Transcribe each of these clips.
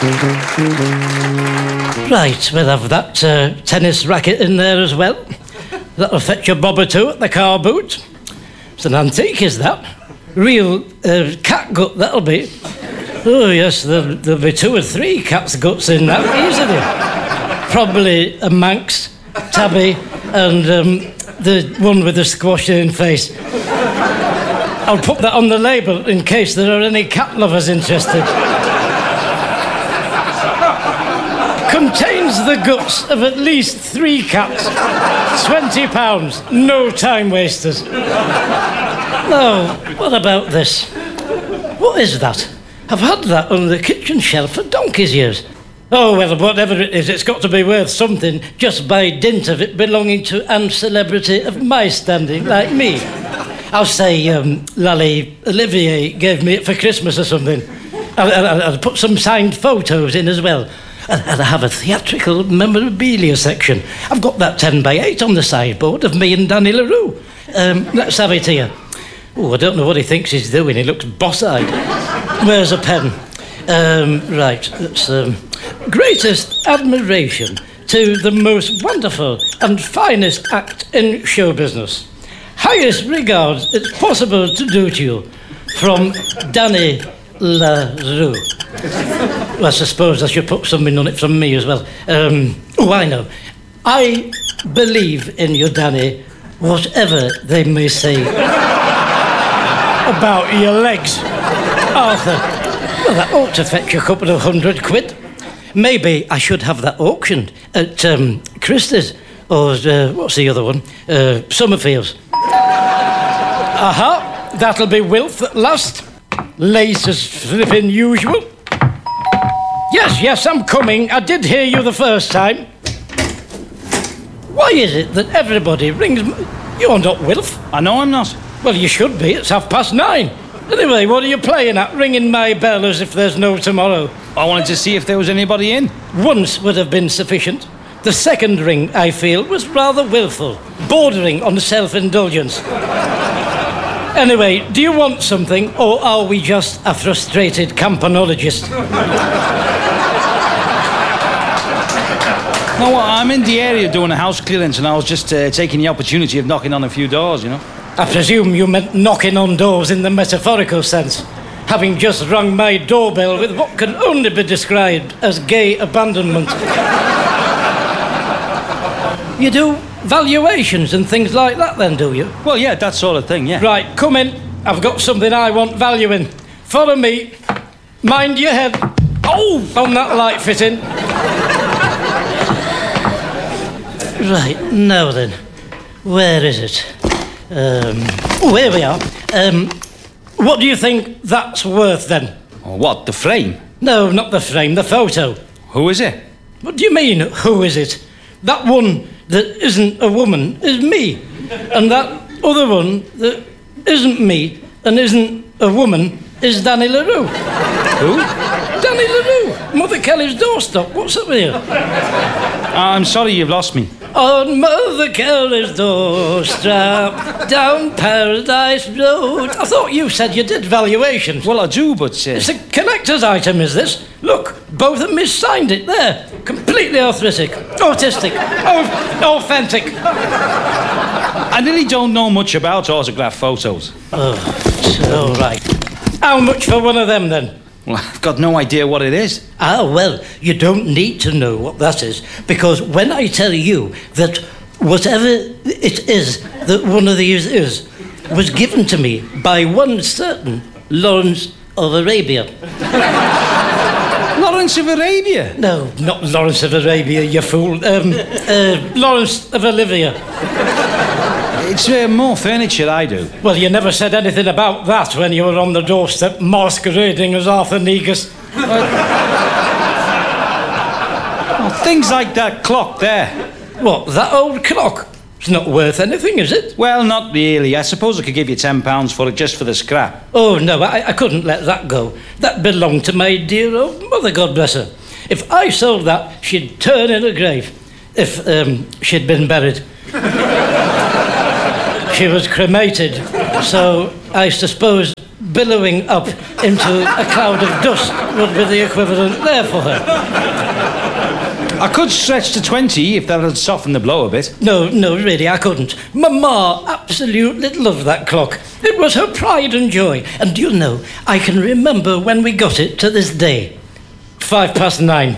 Right, we'll have that tennis racket in there as well. That'll fetch a bob or two at the car boot. It's an antique, is that? Real cat gut, that'll be. Oh, yes, there'll be 2 or 3 cat's guts in that, easily. Probably a Manx, Tabby, and the one with the squashed-in face. I'll put that on the label in case there are any cat lovers interested. Contains the guts of at least 3 cats. £20. No time wasters. Now, what about this? What is that? I've had that on the kitchen shelf for donkey's years. Oh, well, whatever it is, it's got to be worth something just by dint of it belonging to an celebrity of my standing, like me. I'll say Lally Olivier gave me it for Christmas or something. I'll put some signed photos in as well. And I have a theatrical memorabilia section. I've got that 10x8 on the sideboard of me and Danny LaRue. Let's have it here. Oh, I don't know what he thinks he's doing. He looks boss-eyed. Where's a pen? Right, that's... greatest admiration to the most wonderful and finest act in show business. Highest regards it's possible to do to you. From Danny LaRue. Well, I suppose I should put something on it from me as well. Oh, I know. I believe in you, Danny, whatever they may say about your legs. Arthur, well, that ought to fetch a couple of £100. Maybe I should have that auctioned at Christie's, or what's the other one? Summerfield's. Aha, that'll be Wilf at last. Lace as flippin' usual. Yes, I'm coming. I did hear you the first time. Why is it that everybody rings me? You're not Wilf. I know I'm not. Well, you should be. It's 9:30. Anyway, what are you playing at? Ringing my bell as if there's no tomorrow. I wanted to see if there was anybody in. Once would have been sufficient. The second ring, I feel, was rather willful, bordering on self-indulgence. Anyway, do you want something, or are we just a frustrated campanologist? No, I'm in the area doing a house clearance, and I was just taking the opportunity of knocking on a few doors, you know. I presume you meant knocking on doors in the metaphorical sense, having just rung my doorbell with what can only be described as gay abandonment. You do valuations and things like that then, do you? Well, yeah, that sort of thing, yeah. Right, come in. I've got something I want valuing. Follow me. Mind your head. Oh, on that light fitting. Right, now then. Where is it? Oh, here we are. What do you think that's worth then? Oh, what, the frame? No, not the frame, the photo. Who is it? What do you mean, who is it? That one that isn't a woman is me. And that other one that isn't me and isn't a woman is Danny LaRue. Who? Danny LaRue, Mother Kelly's doorstop. What's up here? I'm sorry, you've lost me. On Mother Kelly's doorstep, down Paradise Road. I thought you said you did valuations. Well, I do, but... It's a collector's item, is this? Look, both of them signed it there. Completely autistic. Authentic. I really don't know much about autograph photos. Oh, all right. How much for one of them, then? Well, I've got no idea what it is. Ah, well, you don't need to know what that is, because when I tell you that whatever it is that one of these is was given to me by one certain Lawrence of Arabia. Lawrence of Arabia? No, not Lawrence of Arabia, you fool. Lawrence of Olivia. It's more furniture I do. Well, you never said anything about that when you were on the doorstep masquerading as Arthur Negus. Well, things like that clock there. What, that old clock? It's not worth anything, is it? Well, not really. I suppose I could give you £10 for it just for the scrap. Oh, no, I couldn't let that go. That belonged to my dear old mother, God bless her. If I sold that, she'd turn in her grave. If she'd been buried. She was cremated, so I suppose billowing up into a cloud of dust would be the equivalent there for her. I could stretch to 20 if that would soften the blow a bit. No, really, I couldn't. Mama absolutely loved that clock. It was her pride and joy. And do you know, I can remember when we got it to this day. 9:05.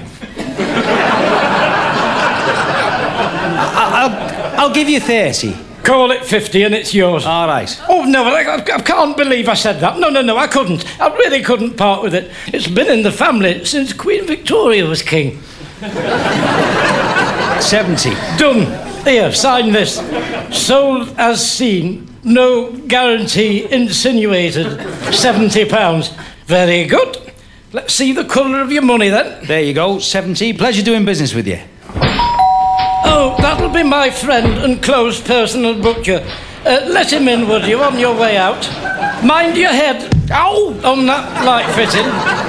I'll give you 30. Call it 50 and it's yours. All right. Oh, no, I can't believe I said that. No, I couldn't. I really couldn't part with it. It's been in the family since Queen Victoria was king. 70. Done. Here, sign this. Sold as seen, no guarantee insinuated, £70. Very good. Let's see the colour of your money then. There you go, 70. Pleasure doing business with you. Oh, that'll be my friend and close personal butcher. Let him in, would you, on your way out? Mind your head. Ow! On that light fitting.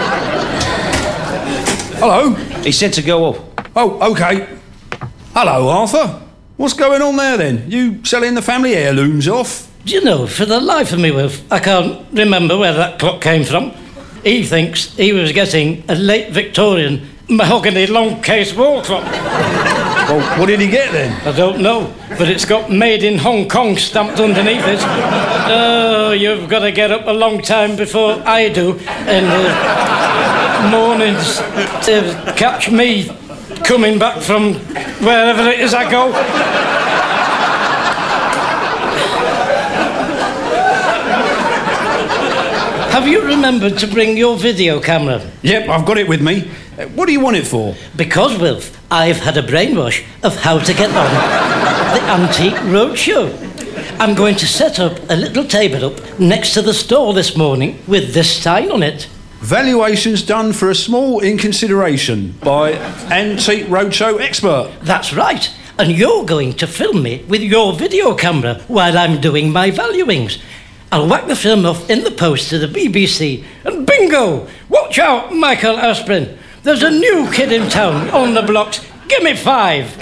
Hello? He said to go up. Oh, OK. Hello, Arthur. What's going on there, then? You selling the family heirlooms off? Do you know, for the life of me, Wilf, I can't remember where that clock came from. He thinks he was getting a late Victorian mahogany long case wall clock. Well, what did he get, then? I don't know, but it's got made in Hong Kong stamped underneath it. Oh, you've got to get up a long time before I do in the mornings to catch me coming back from wherever it is I go. Have you remembered to bring your video camera? Yep, I've got it with me. What do you want it for? Because, Wilf, I've had a brainwash of how to get on the Antique Roadshow. I'm going to set up a little table up next to the store this morning with this sign on it. Valuations done for a small inconsideration by Antique Roadshow expert. That's right. And you're going to film me with your video camera while I'm doing my valuings. I'll whack the film off in the post to the BBC and bingo! Watch out, Michael Asprin. There's a new kid in town on the blocks. Give me 5.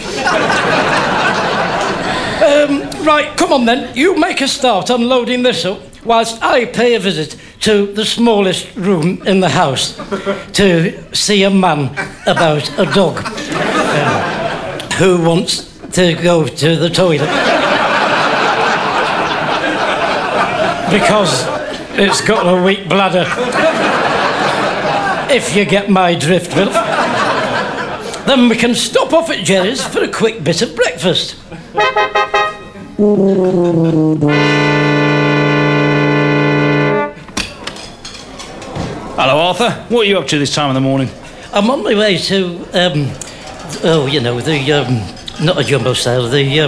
Right, come on then. You make a start on loading this up whilst I pay a visit to the smallest room in the house to see a man about a dog who wants to go to the toilet. Because it's got a weak bladder. If you get my drift, Wilf. Then we can stop off at Jerry's for a quick bit of breakfast. Hello, Arthur. What are you up to this time of the morning? I'm on my way to, not a jumbo sale,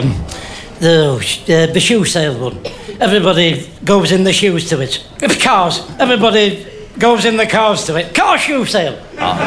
the shoe sale one. Everybody goes in the shoes to it. Cars. Everybody goes in the cars to it. Car shoe sale.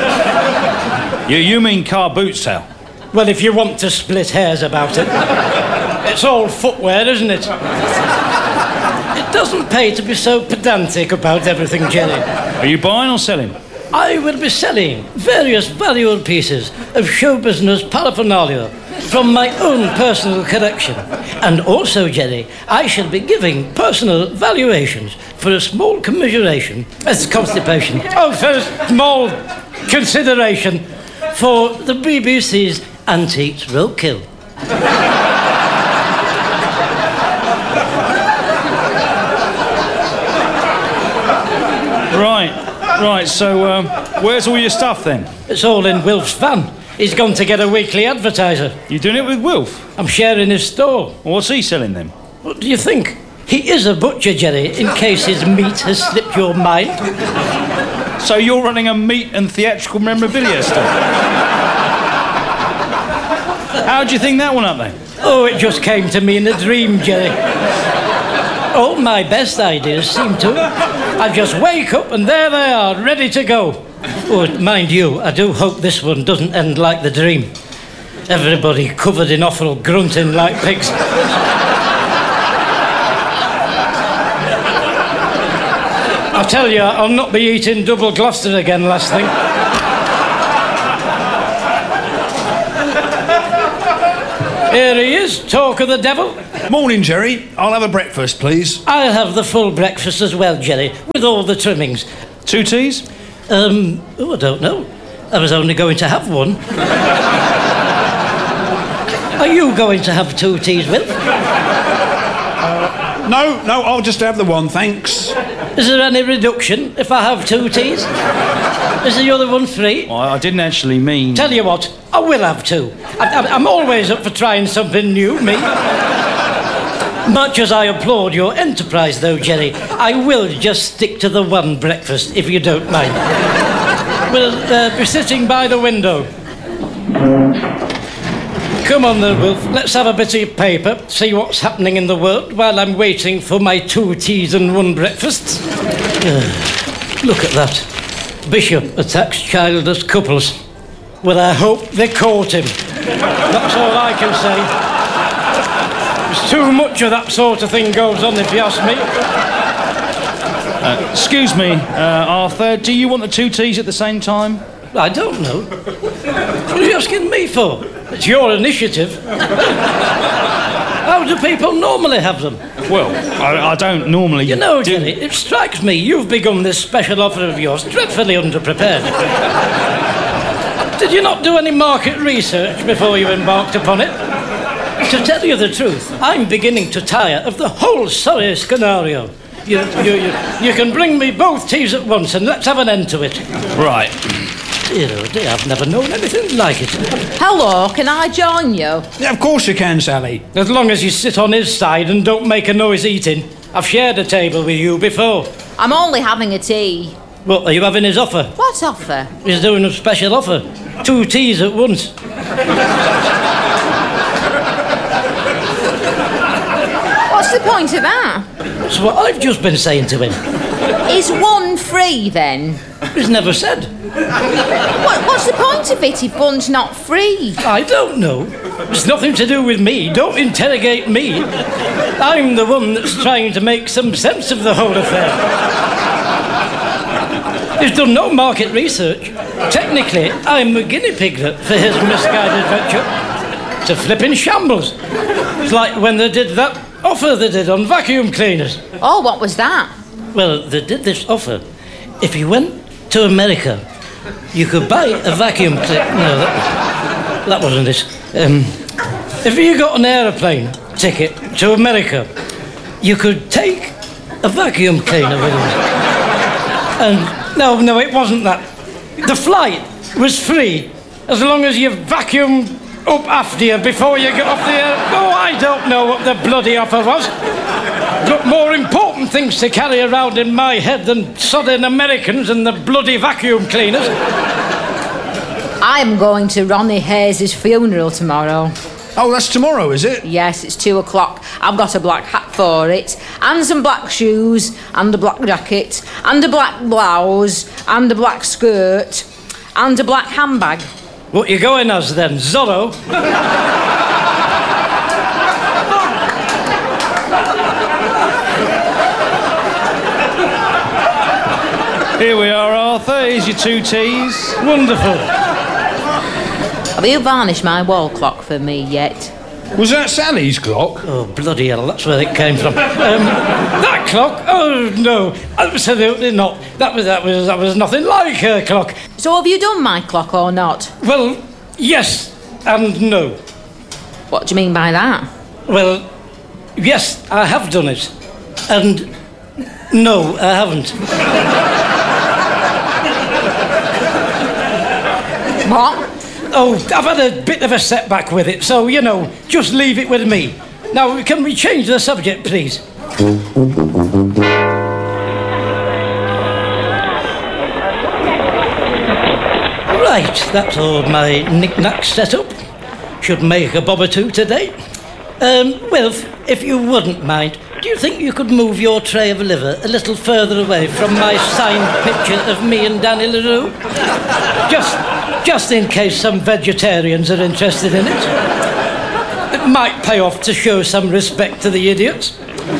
You mean car boot sale? Well, if you want to split hairs about it. It's all footwear, isn't it? It doesn't pay to be so pedantic about everything, Jerry. Are you buying or selling? I will be selling various valuable pieces of show business paraphernalia from my own personal collection. And also, Jerry, I shall be giving personal valuations for a small commiseration. That's constipation. Oh, for a small consideration for the BBC's Antiques Roadkill. Right, so where's all your stuff then? It's all in Wilf's van. He's gone to get a weekly advertiser. You doing it with Wilf? I'm sharing his store. Well, what's he selling then? What do you think? He is a butcher, Jerry, in case his meat has slipped your mind. So you're running a meat and theatrical memorabilia store? How do you think that one up then? Oh, it just came to me in a dream, Jerry. All my best ideas seem to. I just wake up and there they are, ready to go. Oh, mind you, I do hope this one doesn't end like the dream. Everybody covered in offal, grunting like pigs. I tell you, I'll not be eating double Gloucester again last thing. Here he is, talk of the devil. Morning, Jerry. I'll have a breakfast, please. I'll have the full breakfast as well, Jerry, with all the trimmings. 2 teas? I don't know. I was only going to have one. Are you going to have 2 teas, Wilf? No, I'll just have the one, thanks. Is there any reduction if I have 2 teas? Is the other one free? Well, I didn't actually mean... Tell you what, I will have 2. I'm always up for trying something new, me. Much as I applaud your enterprise, though, Jerry, I will just stick to the one breakfast, if you don't mind. We'll be sitting by the window. Come on then, Wilf. Let's have a bit of paper, see what's happening in the world while I'm waiting for my 2 teas and 1 breakfast. Look at that. Bishop attacks childless couples. Well, I hope they caught him. That's all I can say. There's too much of that sort of thing goes on, if you ask me. Excuse me, Arthur, do you want the 2 teas at the same time? I don't know. What are you asking me for? It's your initiative. How do people normally have them? Well, I don't normally... You know, Jerry, it strikes me you've begun this special offer of yours dreadfully underprepared. Did you not do any market research before you embarked upon it? To tell you the truth, I'm beginning to tire of the whole sorry scenario. You can bring me both teas at once and let's have an end to it. Right. Dear, oh dear, I've never known anything like it. Hello, can I join you? Yeah, of course you can, Sally. As long as you sit on his side and don't make a noise eating. I've shared a table with you before. I'm only having a tea. What, are you having his offer? What offer? He's doing a special offer. 2 teas at once. What's the point of that? That's what I've just been saying to him. Is 1 free then? He's never said. What's the point of it if 1's not free? I don't know. It's nothing to do with me. Don't interrogate me. I'm the one that's trying to make some sense of the whole affair. He's done no market research. Technically, I'm a guinea pig for his misguided venture. It's a flipping shambles. It's like when they did that offer they did on vacuum cleaners. Oh, what was that? Well, they did this offer. If you went to America, you could buy a vacuum cleaner. No, that wasn't it. If you got an aeroplane ticket to America, you could take a vacuum cleaner with you. And no, it wasn't that. The flight was free as long as you vacuumed up after you before you got off the air. Oh, I don't know what the bloody offer was. Got more important things to carry around in my head than sodding Americans and the bloody vacuum cleaners. I'm going to Ronnie Hayes' funeral tomorrow. Oh, that's tomorrow, is it? Yes, it's 2 o'clock. I've got a black hat for it, and some black shoes, and a black jacket, and a black blouse, and a black skirt, and a black handbag. What you going as then, Zorro? Here we are, Arthur. Here's your 2 teas. Wonderful. Have you varnished my wall clock for me yet? Was that Sally's clock? Oh, bloody hell, that's where it came from. That clock? Oh, no, absolutely not. That was nothing like her clock. So have you done my clock or not? Well, yes and no. What do you mean by that? Well, yes, I have done it. And no, I haven't. What? Oh, I've had a bit of a setback with it, so, just leave it with me. Now, can we change the subject, please? Right, that's all my knick-knacks set up. Should make a bob or two today. Wilf, if you wouldn't mind, do you think you could move your tray of liver a little further away from my signed picture of me and Danny LaRue? Just in case some vegetarians are interested in it. It might pay off to show some respect to the idiots.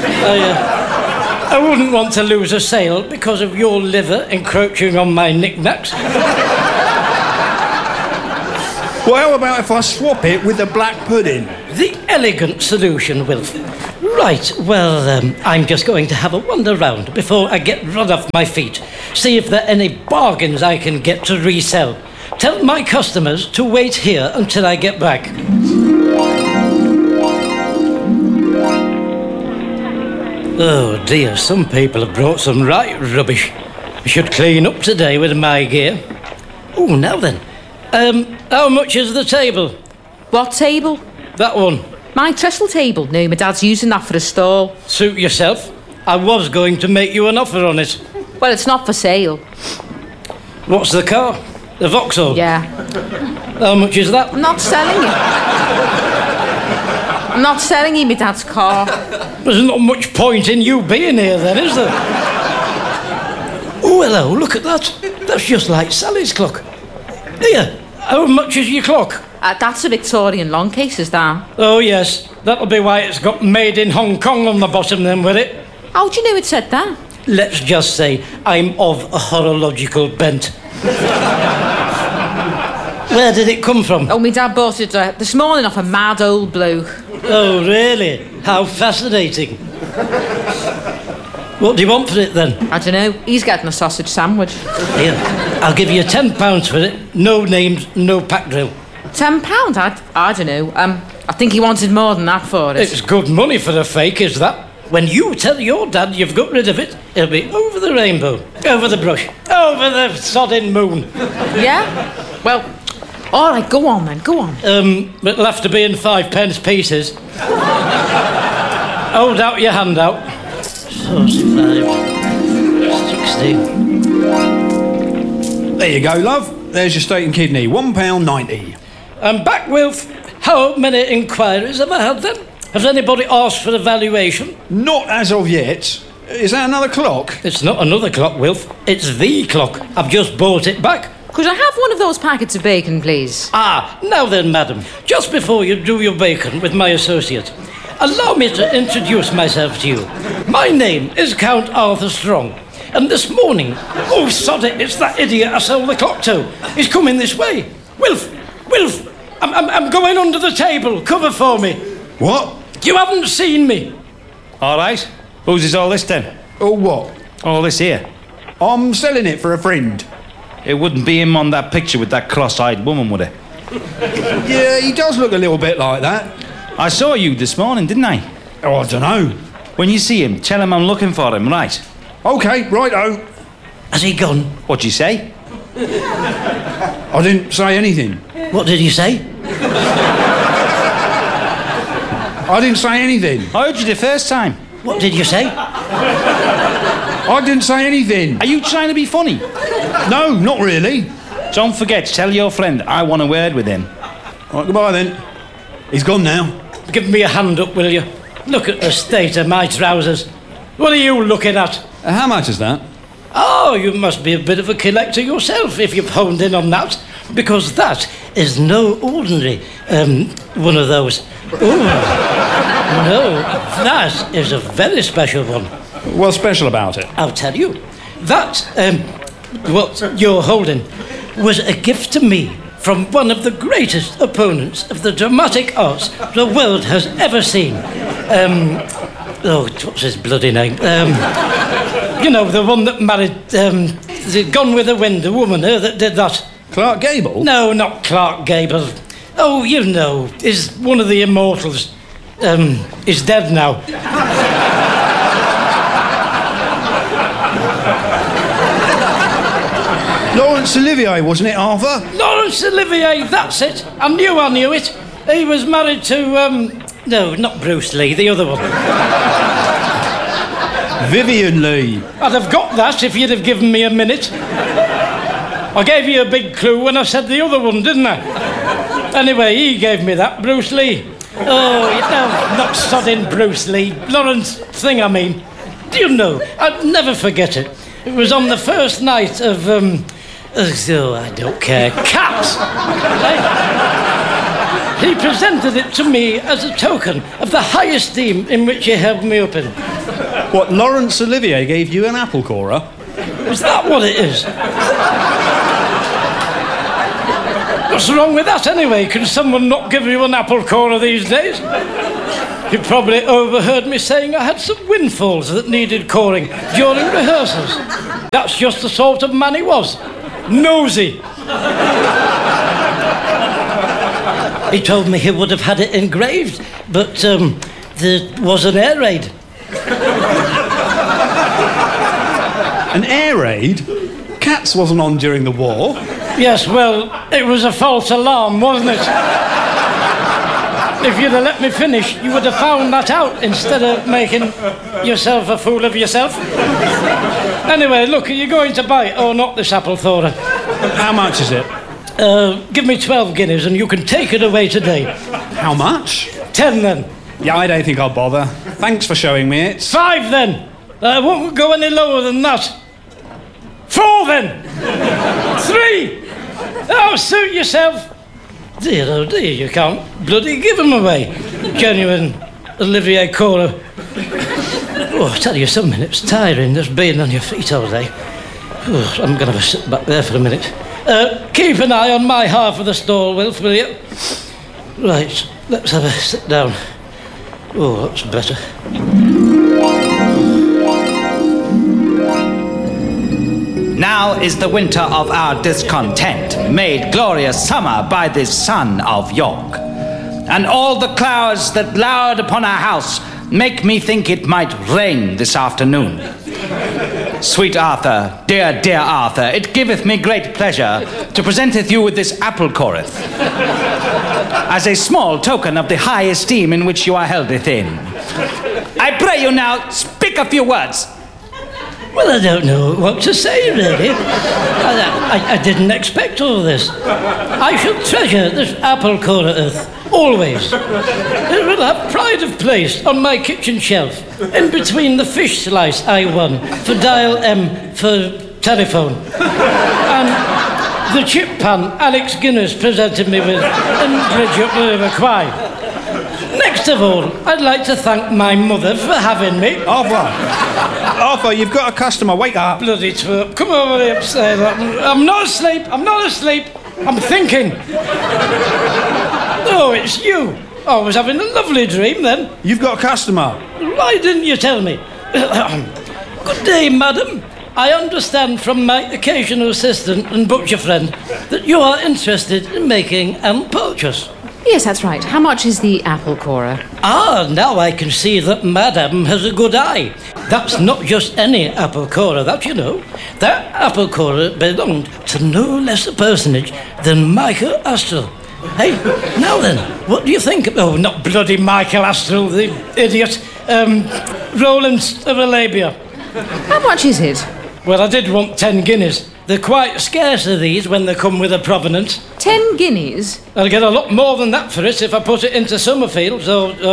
I wouldn't want to lose a sale because of your liver encroaching on my knickknacks. Well, how about if I swap it with the black pudding? the elegant solution, Wilf. Right, well, I'm just going to have a wander round before I get run off my feet. See if there are any bargains I can get to resell. Tell my customers to wait here until I get back. Oh dear, some people have brought some right rubbish. I should clean up today with my gear. Oh, now then. How much is the table? What table? That one. My trestle table. No, my dad's using that for a stall. Suit yourself. I was going to make you an offer on it. Well, it's not for sale. What's the car? The Vauxhall? Yeah. How much is that? I'm not selling it. I'm not selling you my dad's car. There's not much point in you being here then, is there? Oh, hello, look at that. That's just like Sally's clock. Here, how much is your clock? That's a Victorian long case, is that? Oh, yes. That'll be why it's got made in Hong Kong on the bottom then, will it? How do you know it said that? Let's just say I'm of a horological bent. Where did it come from? Oh, my dad bought it this morning off a mad old bloke. Oh, really? How fascinating. What do you want for it, then? I don't know. He's getting a sausage sandwich. Here, I'll give you £10 for it. No names, no pack drill. £10? I don't know. I think he wanted more than that for it. It's good money for a fake, is that? When you tell your dad you've got rid of it, it'll be over the rainbow, over the brush, over the sodding moon. Yeah? Well, all right, go on then, go on. But it'll have to be in 5p pieces. Hold out your hand out. 45, 60. There you go, love. There's your steak and kidney. £1.90. I'm back, Wilf. How many inquiries have I had then? Has anybody asked for a valuation? Not as of yet. Is that another clock? It's not another clock, Wilf. It's the clock. I've just bought it back. Could I have one of those packets of bacon, please? Ah, now then, madam. Just before you do your bacon with my associate, allow me to introduce myself to you. My name is Count Arthur Strong. And this morning... Oh, sod it, it's that idiot I sold the clock to. He's coming this way. Wilf! I'm going under the table. Cover for me. What? You haven't seen me. All right. Whose is all this then? Oh, what? All this here. I'm selling it for a friend. It wouldn't be him on that picture with that cross-eyed woman, would it? Yeah, he does look a little bit like that. I saw you this morning, didn't I? Oh, I don't know. When you see him, tell him I'm looking for him, right? OK, righto. Has he gone? What'd you say? I didn't say anything. What did you say? I didn't say anything. I heard you the first time. What did you say? I didn't say anything. Are you trying to be funny? No, not really. Don't forget, tell your friend I want a word with him. Right, goodbye then. He's gone now. Give me a hand up, will you? Look at the state of my trousers. What are you looking at? How much is that? Oh, you must be a bit of a collector yourself if you've honed in on that. Because that is no ordinary, one of those. Oh, no, that is a very special one. What's special about it? I'll tell you. That, what you're holding, was a gift to me from one of the greatest opponents of the dramatic arts the world has ever seen. What's his bloody name? You know, the one that married, Gone with the Wind, the woman that did that. Clark Gable? No, not Clark Gable. Oh, you know, is one of the immortals. Is dead now. Laurence Olivier, wasn't it, Arthur? Laurence Olivier, that's it. I knew it. He was married to, no, not Bruce Lee, the other one. Vivian Lee. I'd have got that if you'd have given me a minute. I gave you a big clue when I said the other one, didn't I? Anyway, he gave me that, Bruce Lee. Oh, no, not sodding Bruce Lee. Lawrence thing, I mean. Do you know, I'd never forget it. It was on the first night of, I don't care, Cats. He presented it to me as a token of the high esteem in which he held me up in. What, Laurence Olivier gave you an apple corer? Is that what it is? What's wrong with that anyway? Can someone not give you an apple corer these days? You probably overheard me saying I had some windfalls that needed coring during rehearsals. That's just the sort of man he was. Nosy. He told me he would have had it engraved, but there was an air raid. An air raid? Cats wasn't on during the war. Yes, well, it was a false alarm, wasn't it? If you'd have let me finish, you would have found that out instead of making yourself a fool of yourself. Anyway, look, are you going to buy it or not, this apple Thora? How much is it? Give me 12 guineas and you can take it away today. How much? 10 then. Yeah, I don't think I'll bother. Thanks for showing me it. 5 then. I won't go any lower than that. 4 then. 3. Oh, suit yourself. Dear, oh dear, you can't bloody give them away. Genuine Olivier Corer. Oh, I tell you something, it's tiring just being on your feet all day. Oh, I'm going to sit back there for a minute. Keep an eye on my half of the stall, Wilf, will you? Right, let's have a sit down. Oh, that's better. Now is the winter of our discontent, made glorious summer by this sun of York. And all the clouds that lowered upon our house make me think it might rain this afternoon. Sweet Arthur, dear, dear Arthur, it giveth me great pleasure to presenteth you with this apple coreth, as a small token of the high esteem in which you are held within. I pray you now, speak a few words. Well, I don't know what to say, really. I didn't expect all this. I shall treasure this apple coreth, always. It will have pride of place on my kitchen shelf, in between the fish slice I won for dial M for telephone, and the chip pan Alex Guinness presented me with in Bridge up the River Kwai. Next of all, I'd like to thank my mother for having me. Arthur, you've got a customer. Wake up. Bloody twerp. Come over here upstairs. I'm not asleep. I'm thinking. Oh, it's you. I was having a lovely dream then. You've got a customer. Why didn't you tell me? Good day, madam. I understand from my occasional assistant and butcher friend that you are interested in making an purchase. Yes, that's right. How much is the apple corer? Ah, now I can see that Madame has a good eye. That's not just any apple corer, that you know. That apple corer belonged to no less a personage than Michael Astral. Hey, now then, what do you think? Oh, not bloody Michael Astral, the idiot. Roland of Arabia. How much is it? Well, I did want 10 guineas. They're quite scarce of these when they come with a provenance. 10 guineas? I'll get a lot more than that for it if I put it into Summerfield's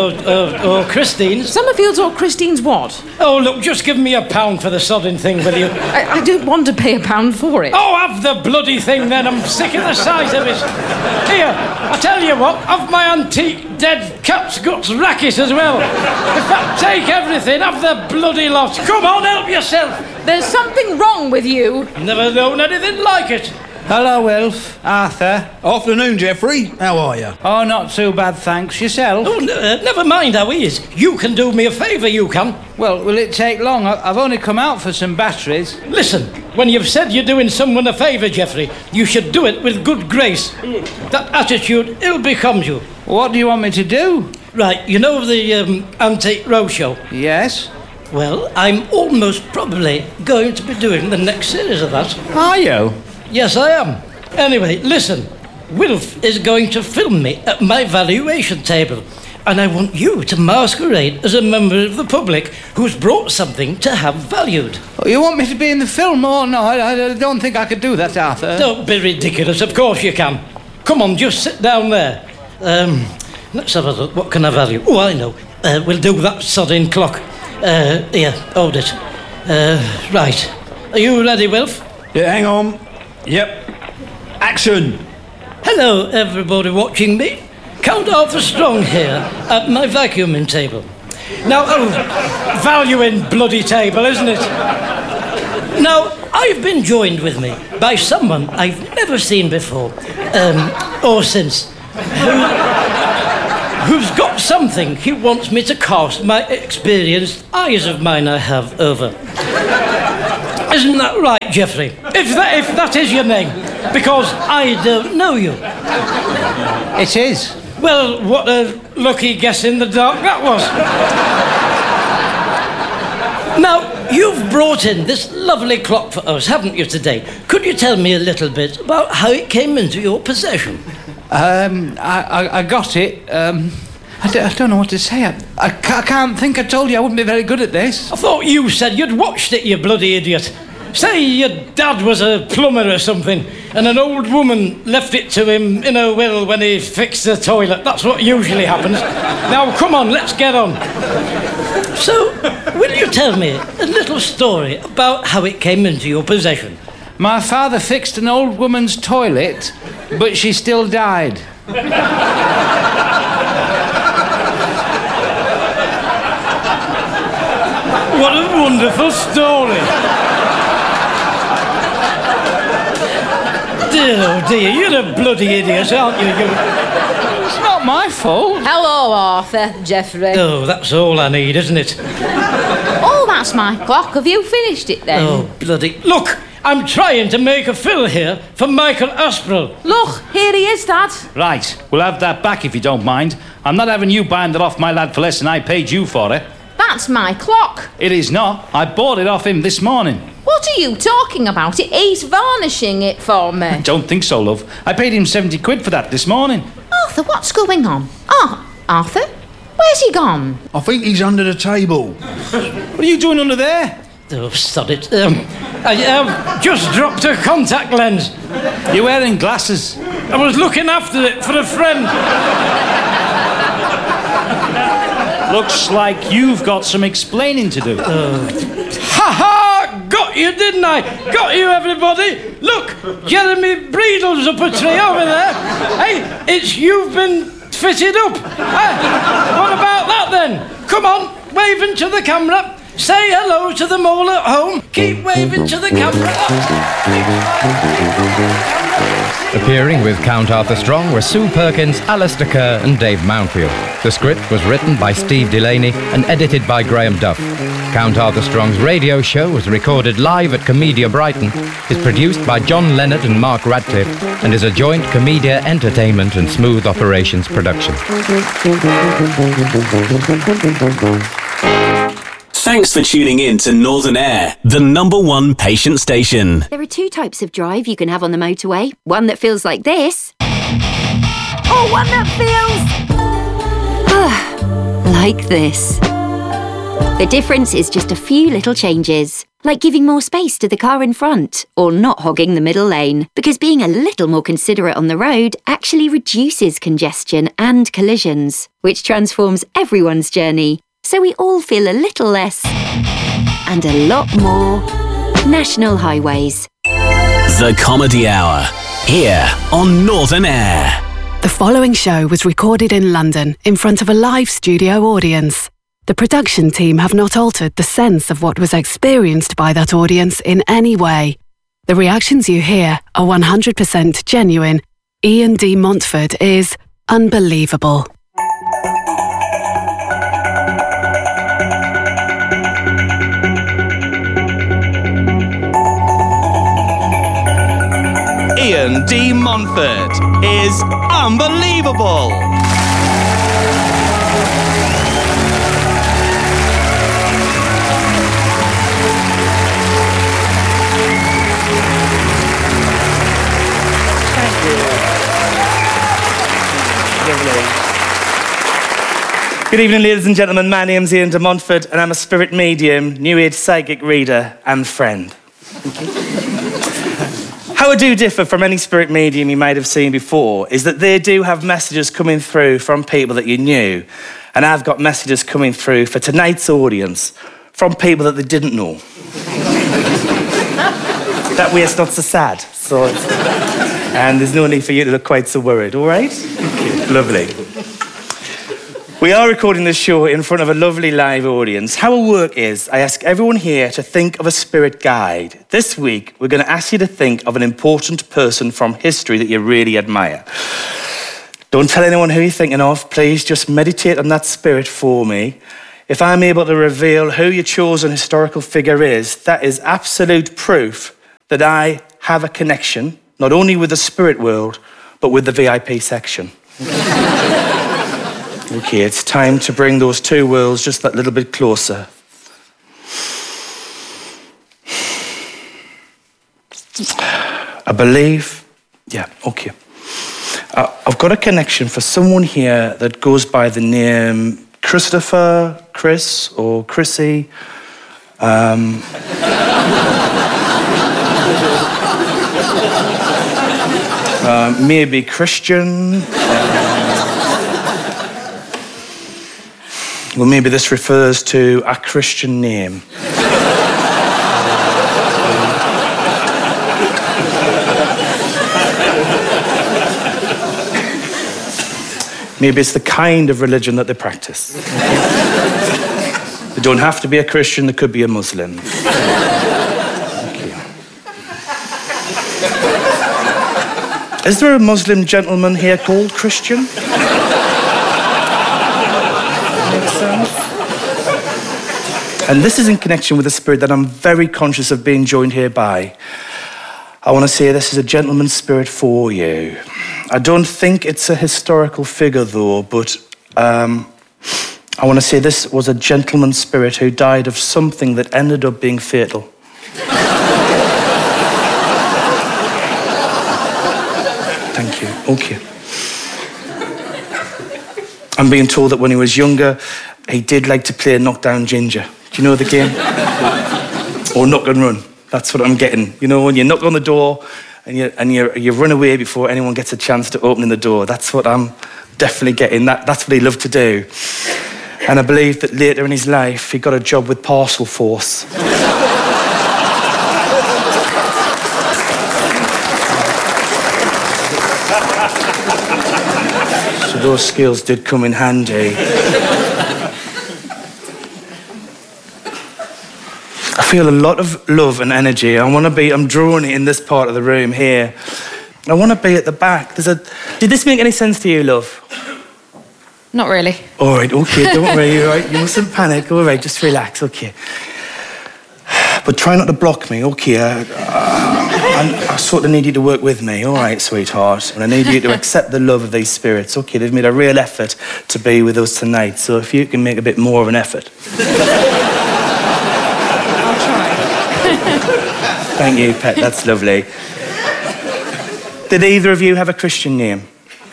or Christine's. Summerfield's or Christine's what? Oh, look, just give me £1 for the sodding thing, will you? I don't want to pay £1 for it. Oh, have the bloody thing then. I'm sick of the sight of it. Here, I tell you what, have my antique dead cat's guts racket as well. In fact, take everything, have the bloody lot. Come on, help yourself. There's something wrong with you. Never known anything like it. Hello, Wilf. Arthur. Afternoon, Geoffrey. How are you? Oh, not too bad, thanks. Yourself? Oh, never mind how he is. You can do me a favour, you can. Well, will it take long? I've only come out for some batteries. Listen, when you've said you're doing someone a favour, Geoffrey, you should do it with good grace. That attitude ill becomes you. What do you want me to do? Right, you know the Antique Roadshow? Yes? Well, I'm almost probably going to be doing the next series of that. Are you? Yes, I am. Anyway, listen. Wilf is going to film me at my valuation table, and I want you to masquerade as a member of the public who's brought something to have valued. Oh, you want me to be in the film? Oh, no, I don't think I could do that, Arthur. Don't be ridiculous. Of course you can. Come on, just sit down there. Let's have a look. What can I value? Oh, I know. We'll do that sodding clock. Here, hold it. Right. Are you ready, Wilf? Yeah, hang on. Yep. Action! Hello, everybody watching me. Count Arthur Strong here at my vacuuming table. Now, valuing bloody table, isn't it? Now, I've been joined with me by someone I've never seen before, or since, who's got something he wants me to cast my experienced eyes of mine I have over. Isn't that right, Geoffrey? If that is your name, because I don't know you. It is. Well, what a lucky guess in the dark that was. Now, you've brought in this lovely clock for us, haven't you, today? Could you tell me a little bit about how it came into your possession? I got it. I don't know what to say. I can't think. I told you I wouldn't be very good at this. I thought you said you'd watched it, you bloody idiot. Say your dad was a plumber or something, and an old woman left it to him in a will when he fixed the toilet. That's what usually happens. Now, come on, let's get on. So, will you tell me a little story about how it came into your possession? My father fixed an old woman's toilet, but she still died. What a wonderful story. Dear, oh dear, you're a bloody idiot, aren't you? It's not my fault. Hello, Arthur, Geoffrey. Oh, that's all I need, isn't it? Oh, that's my clock. Have you finished it then? Oh, bloody... Look, I'm trying to make a fill here for Michael Aspinall. Look, here he is, Dad. Right, we'll have that back if you don't mind. I'm not having you buying it off my lad for less than I paid you for it. That's my clock. It is not. I bought it off him this morning. What are you talking about? He's varnishing it for me. Don't think so, love. I paid him 70 quid for that this morning. Arthur, what's going on? Oh, Arthur? Where's he gone? I think he's under the table. What are you doing under there? Oh, sod it. I just dropped a contact lens. You're wearing glasses. I was looking after it for a friend. Looks like you've got some explaining to do. Ha-ha! Got you, didn't I? Got you, everybody. Look, Jeremy Breedle's up a tree over there. Hey, it's you've been fitted up. What about that, then? Come on, waving to the camera. Say hello to them all at home. Keep waving to the camera. Appearing with Count Arthur Strong were Sue Perkins, Alistair Kerr and Dave Mountfield. The script was written by Steve Delaney and edited by Graham Duff. Count Arthur Strong's radio show was recorded live at Comedia Brighton, is produced by John Leonard and Mark Radcliffe, and is a joint Comedia Entertainment and Smooth Operations production. Thanks for tuning in to Northern Air, the #1 patient station. There are two types of drive you can have on the motorway. One that feels like this. Or one that feels... like this. The difference is just a few little changes, like giving more space to the car in front, or not hogging the middle lane, because being a little more considerate on the road actually reduces congestion and collisions, which transforms everyone's journey. So we all feel a little less and a lot more National Highways. The Comedy Hour, here on Northern Air. The following show was recorded in London in front of a live studio audience. The production team have not altered the sense of what was experienced by that audience in any way. The reactions you hear are 100% genuine. Ian D. Montford is unbelievable. Ian D. Montford is unbelievable. Thank you. Lovely. Good evening, ladies and gentlemen. My name's Ian de Montford, and I'm a spirit medium, New Age psychic reader, and friend. How I do differ from any spirit medium you might have seen before is that they do have messages coming through from people that you knew, and I've got messages coming through for tonight's audience from people that they didn't know. That way it's not so sad. And there's no need for you to look quite so worried, all right? Lovely. We are recording this show in front of a lovely live audience. How it work is, I ask everyone here to think of a spirit guide. This week, we're going to ask you to think of an important person from history that you really admire. Don't tell anyone who you're thinking of. Please just meditate on that spirit for me. If I'm able to reveal who your chosen historical figure is, that is absolute proof that I have a connection, not only with the spirit world, but with the VIP section. Okay, it's time to bring those two worlds just that little bit closer. I believe, yeah, okay. I've got a connection for someone here that goes by the name Christopher, Chris, or Chrissy. Maybe Christian. Well, maybe this refers to a Christian name. Maybe it's the kind of religion that they practice. They don't have to be a Christian, they could be a Muslim. Okay. Is there a Muslim gentleman here called Christian? And this is in connection with a spirit that I'm very conscious of being joined here by. I want to say this is a gentleman's spirit for you. I don't think it's a historical figure though, but I want to say this was a gentleman's spirit who died of something that ended up being fatal. Thank you. Okay. I'm being told that when he was younger, he did like to play Knockdown Ginger. Do you know the game? Or Knock and Run. That's what I'm getting. You know, when you knock on the door and you run away before anyone gets a chance to open the door. That's what I'm definitely getting. That's what he loved to do. And I believe that later in his life, he got a job with Parcel Force. So those skills did come in handy. I feel a lot of love and energy. I'm drawing it in this part of the room here. I want to be at the back. Did this make any sense to you, love? Not really. All right, okay, don't worry, all right? You mustn't panic, all right, just relax, okay. But try not to block me, okay? I sort of need you to work with me, all right, sweetheart? And I need you to accept the love of these spirits, okay? They've made a real effort to be with us tonight, so if you can make a bit more of an effort. Thank you, Pet, that's lovely. Did either of you have a Christian name?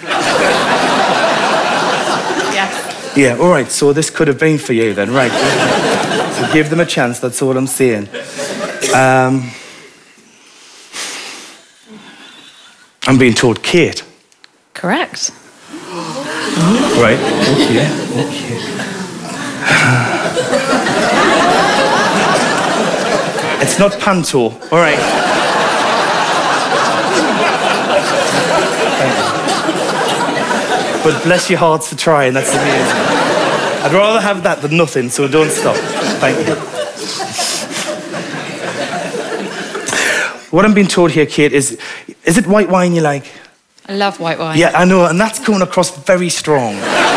Yes. Yeah, all right, so this could have been for you then, right. So give them a chance, that's all I'm saying. I'm being told Kate. Correct. Right, okay. It's not Panto, all right. But bless your hearts for trying, that's amazing. I'd rather have that than nothing, so don't stop. Thank you. What I'm being told here, Kate, is it white wine you like? I love white wine. Yeah, I know, and that's coming across very strong.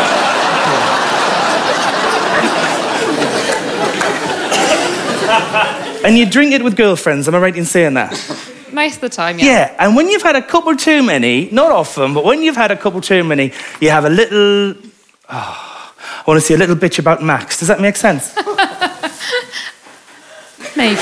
And you drink it with girlfriends, am I right in saying that? Most of the time, yeah. Yeah, and when you've had a couple too many, not often, but when you've had a couple too many, you have a little... I want to say a little bitch about Max. Does that make sense? Maybe.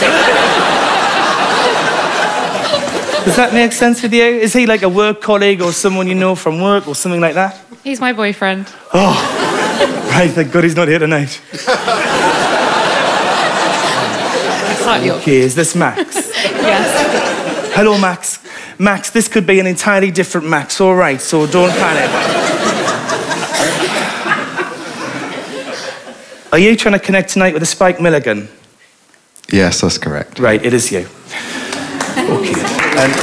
Does that make sense with you? Is he like a work colleague or someone you know from work or something like that? He's my boyfriend. Oh, right, thank God he's not here tonight. Okay, is this Max? Yes. Hello, Max. Max, this could be an entirely different Max, all right, so don't panic. Are you trying to connect tonight with a Spike Milligan? Yes, that's correct. Right, it is you. Okay. And,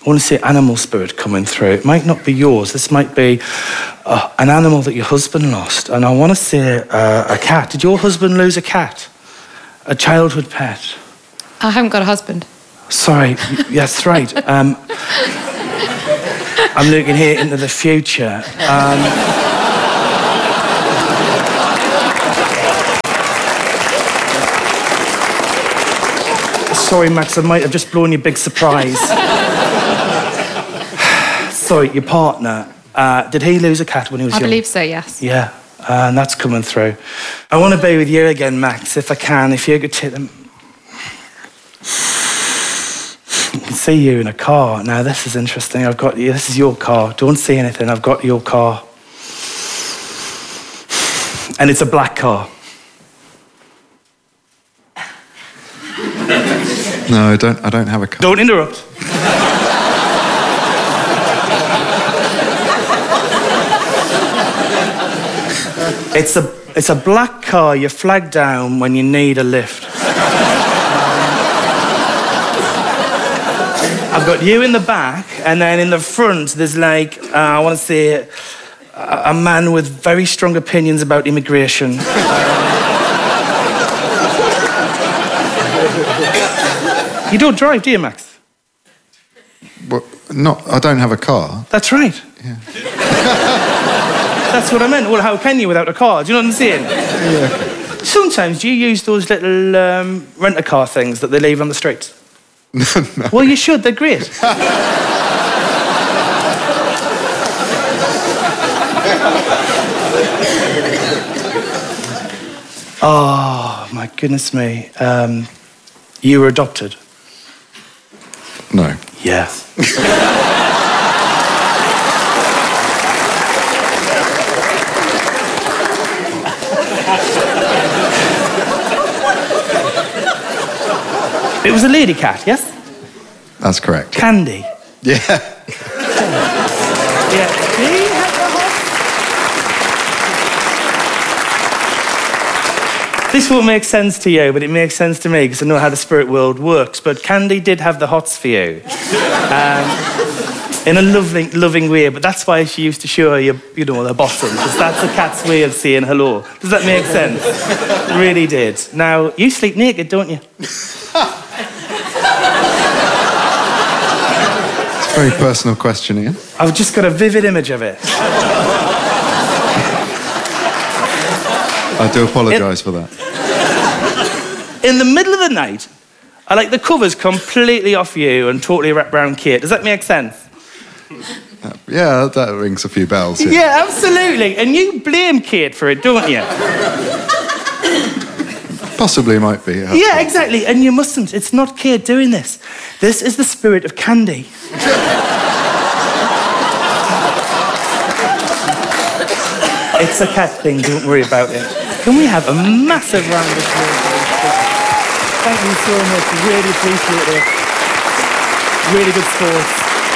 want to see an animal spirit coming through. It might not be yours. This might be an animal that your husband lost. And I want to see a cat. Did your husband lose a cat? A childhood pet? I haven't got a husband. Sorry, yes, right. I'm looking here into the future. Sorry, Max, I might have just blown your big surprise. Sorry, your partner, did he lose a cat when he was young? I believe so, yes. Yeah, and that's coming through. I want to be with you again, Max, if I can, if you could take them. I can see you in a car. Now, this is interesting. I've got you. This is your car. Don't see anything. I've got your car. And it's a black car. No, I don't have a car. Don't interrupt. It's a black car you flag down when you need a lift. I've got you in the back, and then in the front there's like, I want to say, a man with very strong opinions about immigration. You don't drive, do you, Max? Well, I don't have a car. That's right. Yeah. That's what I meant. Well, how can you without a car? Do you know what I'm saying? Yeah. Sometimes you use those little rent-a-car things that they leave on the streets. No. Well, you should. They're great. Oh, my goodness me. You were adopted? No. Yeah. It was a lady cat, yes? That's correct. Candy. Yeah. Yeah. This won't make sense to you, but it makes sense to me because I know how the spirit world works. But Candy did have the hots for you. In a loving way, but that's why she used to show you, the bottom, because that's a cat's way of saying hello. Does that make sense? It really did. Now, you sleep naked, don't you? It's a very personal question, Ian. I've just got a vivid image of it. I do apologise for that. In the middle of the night, I like the covers completely off you and totally wrapped around Kate. Does that make sense? Yeah, that rings a few bells. Yeah, absolutely. And you blame Kate for it, don't you? Possibly might be. Yeah, exactly. And you mustn't. It's not Kate doing this. This is the spirit of Candy. It's a cat thing. Don't worry about it. Can we have a massive round of applause? Thank you so much. Really appreciate it. Really good sports.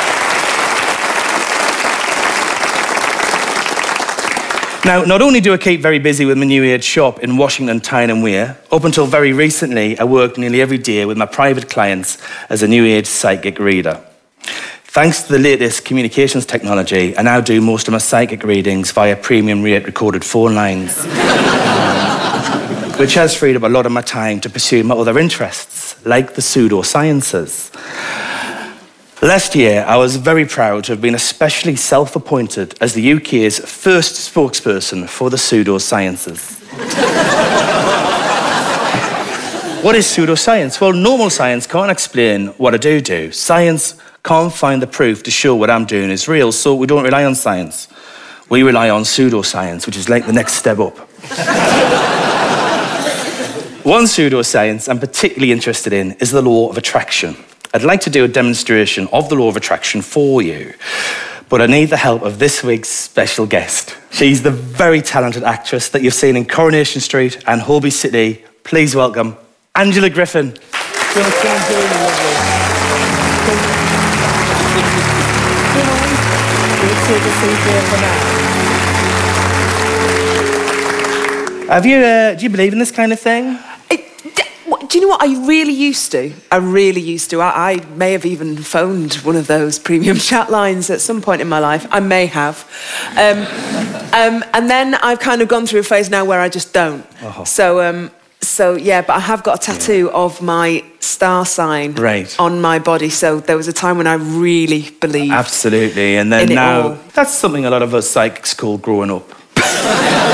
Now, not only do I keep very busy with my New Age shop in Washington, Tyne and Wear, up until very recently, I worked nearly every day with my private clients as a New Age psychic reader. Thanks to the latest communications technology, I now do most of my psychic readings via premium rate recorded phone lines, which has freed up a lot of my time to pursue my other interests, like the pseudosciences. Last year, I was very proud to have been especially self-appointed as the UK's first spokesperson for the pseudosciences. What is pseudoscience? Well, normal science can't explain what I do. Science can't find the proof to show what I'm doing is real, so we don't rely on science. We rely on pseudoscience, which is like the next step up. One pseudoscience I'm particularly interested in is the law of attraction. I'd like to do a demonstration of the law of attraction for you, but I need the help of this week's special guest. She's the very talented actress that you've seen in Coronation Street and Holby City. Please welcome Angela Griffin. Do you believe in this kind of thing? do you know what? I really used to. I may have even phoned one of those premium chat lines at some point in my life. I may have. And then I've kind of gone through a phase now where I just don't. So yeah, but I have got a tattoo of my star sign on my body. So there was a time when I really believed. Absolutely. And then in now, it all. that's something a lot of us psychics call growing up.